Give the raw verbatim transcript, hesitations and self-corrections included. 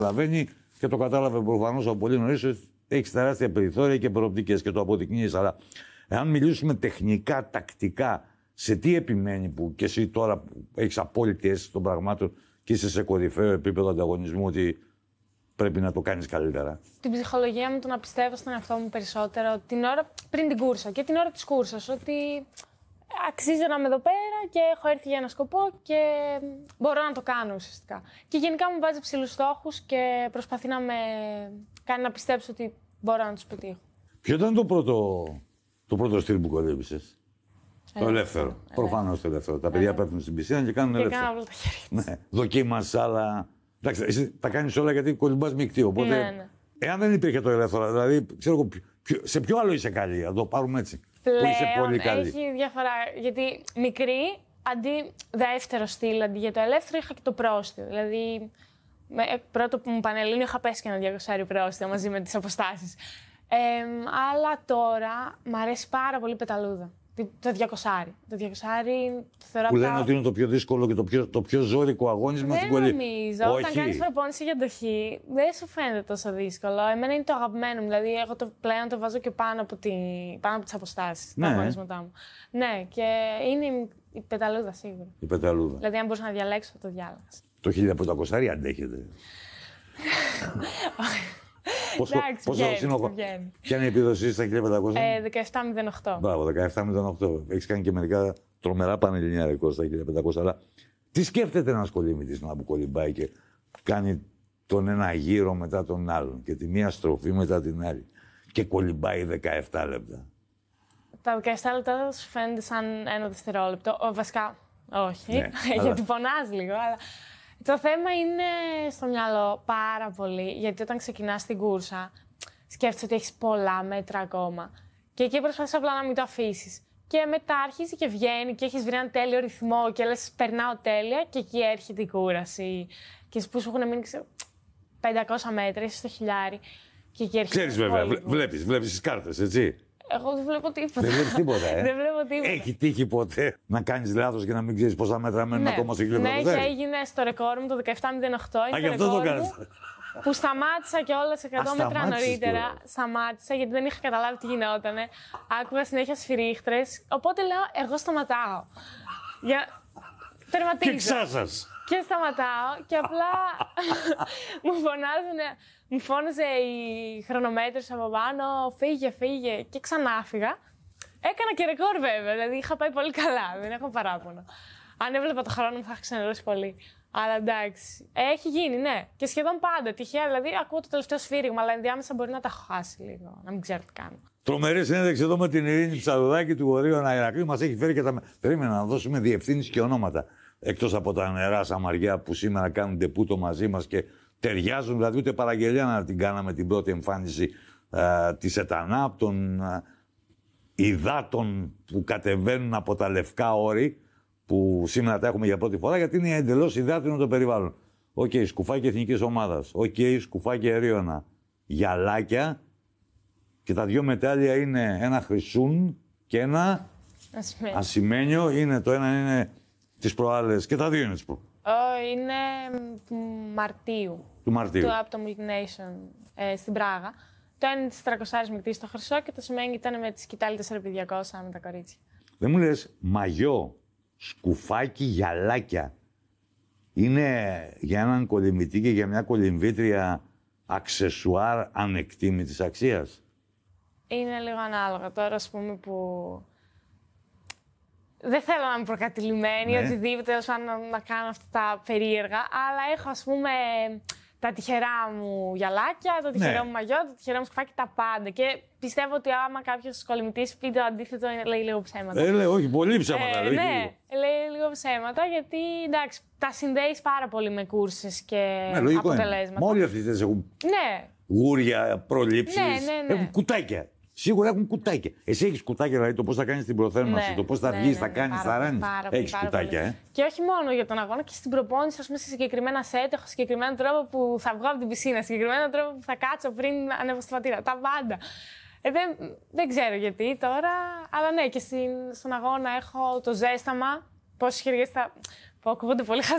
Καταλαβαίνει και το κατάλαβε προφανώς από πολύ νωρίς ότι έχει τεράστια περιθώρια και προοπτικές και το αποδεικνύεις. Αλλά εάν μιλήσουμε τεχνικά, τακτικά, σε τι επιμένει που και εσύ τώρα που έχεις απόλυτη αίσθηση των πραγμάτων και είσαι σε κορυφαίο επίπεδο ανταγωνισμού, ότι πρέπει να το κάνεις καλύτερα? Την ψυχολογία μου, το να πιστεύω στον εαυτό μου περισσότερο την ώρα πριν την κούρσα και την ώρα της κούρσας. Ότι αξίζω να είμαι εδώ πέρα και έχω έρθει για ένα σκοπό και μπορώ να το κάνω ουσιαστικά. Και γενικά μου βάζει ψηλούς στόχους και προσπαθεί να με κάνει να πιστέψω ότι μπορώ να τους πετύχω. Ποιο ήταν το πρώτο, το πρώτο στυλ που κολύμπησες? Το ελεύθερο. Προφανώς το ελεύθερο. Τα παιδιά πέφτουν στην πισίνα και κάνουν ελεύθερο. Και κάνω όλα τα χέρια. Ναι. Δοκίμασες άλλα. Εντάξει, εσύ τα κάνεις όλα γιατί κολυμπάς μεικτή. Οπότε, ναι, ναι. Εάν δεν υπήρχε το ελεύθερο, δηλαδή, ξέρω, σε ποιο άλλο είσαι καλή, να το πάρουμε έτσι? Πλέον που είσαι πολύ καλή. Έχει διαφορά. Γιατί μικρή, αντί δεύτερο στυλ, αντί για το ελεύθερο, είχα και το πρόστιο. Δηλαδή, με, πρώτο που μου Πανελλήνιο είχα πέσει και ένα διακόσια πρόστιο μαζί με τις αποστάσεις. Ε, αλλά τώρα μ' αρέσει πάρα πολύ η πεταλούδα. Το διακόσια. Το διακόσια το θεωρώ. Που λένε ότι είναι το πιο δύσκολο και το πιο, το πιο ζώρικο αγώνισμα στην κολλή. Δεν νομίζω. Όχι. Όταν κάνεις προπόνηση για το χ, δεν σου φαίνεται τόσο δύσκολο. Εμένα είναι το αγαπημένο μου. Δηλαδή, εγώ το πλέον το βάζω και πάνω από, τη, πάνω από τις αποστάσεις. Ναι. Τα αγωνίσματά μου. Ναι, και είναι η πεταλούδα σίγουρα. Η πεταλούδα. Δηλαδή, αν μπορούσα να διαλέξω, θα το διάλεξα. Το χίλια πεντακόσια αντέχετε? Πόσο, Εντάξει, πόσο βγαίνει, είναι ο... βγαίνει. Ποια είναι η επίδοση στα χίλια πεντακόσια? Ε, δεκαεπτά μηδέν οκτώ. Μπράβο, δεκαεπτά μηδέν οκτώ. Έχεις κάνει και μερικά τρομερά πανελληνιά ρεκόρ στα χίλια πεντακόσια. Αλλά τι σκέφτεται ένας κολυμβητής να που κολυμπάει και κάνει τον ένα γύρο μετά τον άλλον και τη μία στροφή μετά την άλλη και κολυμπάει δεκαεπτά λεπτά? Τα δεκαεπτά λεπτά σου φαίνεται σαν ένα δευτερόλεπτο. Ο, βασικά, όχι, ναι, γιατί πονάς λίγο, αλλά... Το θέμα είναι στο μυαλό πάρα πολύ, γιατί όταν ξεκινάς την κούρσα, σκέφτεσαι ότι έχεις πολλά μέτρα ακόμα. Και εκεί προσπαθείς απλά να μην το αφήσεις. Και μετά αρχίζει και βγαίνει και έχεις βρει ένα τέλειο ρυθμό και λες περνάω τέλεια και εκεί έρχεται η κούραση. Και που σου έχουν μείνει πεντακόσια μέτρα, είσαι στο χιλιάρι και εκεί έρχεται. Ξέρεις βέβαια, βλέπεις, βλέπεις τις κάρτες, έτσι. Εγώ δεν βλέπω τίποτα. Δεν βλέπεις τίποτα, ε. Δεν βλέπω τίποτα. Έχει τύχει ποτέ να κάνεις λάθος και να μην ξέρεις πόσα μέτρα μένουν ναι. ακόμα στο χιλιόμετρο? Ναι, και έγινε στο ρεκόρ μου το δεκαεπτά μηδέν οκτώ. Α, γι' αυτό το κάνεις. Που σταμάτησα κιόλας εκατό μέτρα νωρίτερα. Σταμάτησα γιατί δεν είχα καταλάβει τι γινότανε. Άκουγα συνέχεια σφυρίχτρες. Οπότε λέω, εγώ σταματάω. Για... Τερματίζω. Και ξάσας. Και σταματάω και απλά μου φωνάζουνε, μου φώναζε η χρονομέτρηση από πάνω, φύγε, φύγε και ξανά φύγα. Έκανα και ρεκόρ βέβαια, δηλαδή είχα πάει πολύ καλά, δεν έχω παράπονο. Αν έβλεπα το χρόνο μου θα είχα ξενερώσει πολύ. Αλλά εντάξει, έχει γίνει, ναι. Και σχεδόν πάντα, τυχαία, δηλαδή ακούω το τελευταίο σφύριγμα, αλλά ενδιάμεσα μπορεί να τα έχω χάσει λίγο, να μην ξέρω τι κάνω. Τρομερή συνέντευξη εδώ με την Ειρήνη Ψαρουδάκη του Γορείου Ηρακλείου. Μας έχει φέρει και τα... Περίμενα να δώσουμε διευθύνσεις και ονόματα. Εκτός από τα νερά Σαμαριά που σήμερα κάνουν ντεπούτο μαζί μας και ταιριάζουν, δηλαδή ούτε παραγγελία να την κάναμε την πρώτη εμφάνιση ε, της ΕΤΑΝΑ, των ε, υδάτων που κατεβαίνουν από τα λευκά όρη, που σήμερα τα έχουμε για πρώτη φορά, γιατί είναι εντελώς υδάτινο το περιβάλλον. Οκ, okay, σκουφάκι εθνικής ομάδας. Οκ, okay, σκουφάκι αερίωνα. Γυαλάκια. Και τα δυο μετάλλια είναι ένα χρυσούν και ένα ασημένιο. ασημένιο. Είναι, το ένα είναι τις προάλλες και τα δύο είναι τις προάλλες. Oh, είναι του Μαρτίου. Του Μαρτίου. Του, από το Multination ε, στην Πράγα. Το ένα είναι της τριακόσια μεικτή στο χρυσό και το σημαίνει ήταν με τη σκητάλη τέσσερα επί διακόσια με τα κορίτσια. Δεν μου λες, μαγιό, σκουφάκι, γυαλάκια. Είναι για έναν κολυμβητή και για μια κολυμβήτρια αξεσουάρ ανεκτήμητης αξίας? Είναι λίγο ανάλογα τώρα, ας πούμε, που... Δεν θέλω να είμαι προκατηλημένη, ναι. Οτιδήποτε, να, να κάνω αυτά τα περίεργα, αλλά έχω, ας πούμε, τα τυχερά μου γυαλάκια, το τυχερό ναι. μου μαγιό, το τυχερό μου σκουφάκι, τα πάντα. Και πιστεύω ότι άμα κάποιος κολυμβητής πει το αντίθετο, λέει λίγο ψέματα. Ε, λέει, όχι, πολύ ψέματα. Ε, λέει, ναι, λέει λίγο ψέματα, γιατί εντάξει, τα συνδέεις πάρα πολύ με κούρσες και ναι, αποτελέσματα. Μα όλοι αυτοί δεν έχουν ναι. γούρια, προλήψεις, ναι, ναι, ναι. έχουν κουτάκια. Σίγουρα έχουν κουτάκια. Εσύ έχεις κουτάκια, δηλαδή το πώς θα κάνεις την προθέρμανση, ναι, το πώς θα ναι, βγεις, ναι, θα ναι, κάνεις, πάρα, θα ράνεις. Έχεις κουτάκια, πολύ. ε. Και όχι μόνο για τον αγώνα, και στην προπόνηση, ας πούμε, σε συγκεκριμένα σετ, έχω συγκεκριμένο τρόπο που θα βγω από την πισίνα, συγκεκριμένο τρόπο που θα κάτσω πριν ανέβω στη βατήρα. Τα πάντα. Ε, δεν, δεν ξέρω γιατί τώρα, αλλά ναι, και στην, στον αγώνα έχω το ζέσταμα. Πόσες χεριές θα. Που ακούγονται πολύ χαζά.